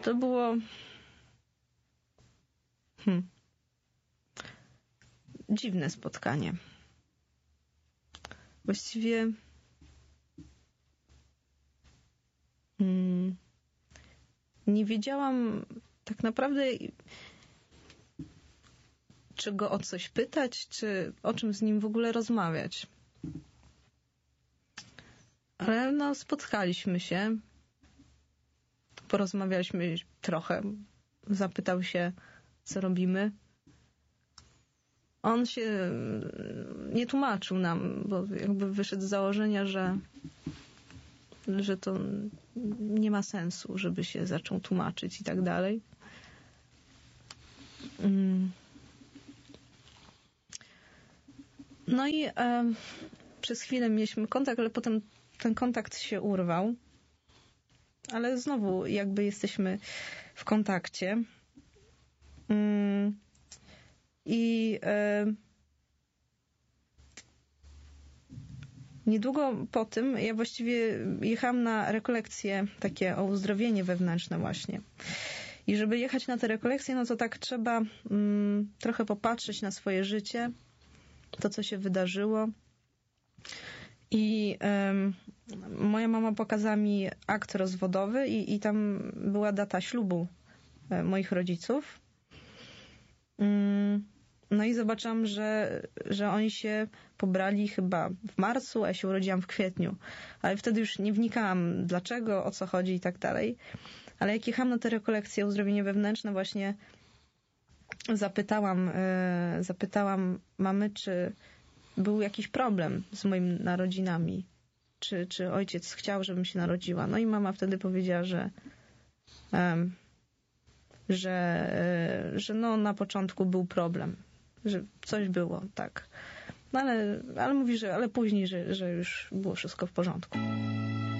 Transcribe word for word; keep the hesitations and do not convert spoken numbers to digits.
To było hmm, dziwne spotkanie. Właściwie hmm, nie wiedziałam tak naprawdę, czy go o coś pytać, czy o czym z nim w ogóle rozmawiać. Ale no, spotkaliśmy się, porozmawialiśmy trochę, zapytał się, co robimy. On się nie tłumaczył nam, bo jakby wyszedł z założenia, że, że to nie ma sensu, żeby się zaczął tłumaczyć i tak dalej. No i e, przez chwilę mieliśmy kontakt, ale potem ten kontakt się urwał. Ale znowu jakby jesteśmy w kontakcie. Mm, I e, niedługo po tym ja właściwie jechałam na rekolekcje takie o uzdrowienie wewnętrzne właśnie. I żeby jechać na te rekolekcje, no to tak trzeba mm, trochę popatrzeć na swoje życie, to co się wydarzyło. I um, moja mama pokazała mi akt rozwodowy i, i tam była data ślubu e, moich rodziców. Um, no i zobaczyłam, że, że oni się pobrali chyba w marcu, a ja się urodziłam w kwietniu. Ale wtedy już nie wnikałam dlaczego, o co chodzi i tak dalej. Ale jak jechałam na te rekolekcje uzdrowienie wewnętrzne, właśnie zapytałam, e, zapytałam mamy, czy był jakiś problem z moimi narodzinami. Czy, czy ojciec chciał, żebym się narodziła. No i mama wtedy powiedziała, że um, że, że no na początku był problem. Że coś było, tak. No ale, ale mówi, że ale później, że, że już było wszystko w porządku.